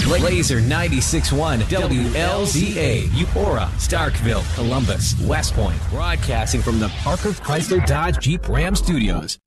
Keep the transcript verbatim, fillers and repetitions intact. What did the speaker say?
Laser ninety-six point one W L Z A, Eupora, Starkville, Columbus, West Point. Broadcasting from the Parker Chrysler Dodge Jeep Ram Studios.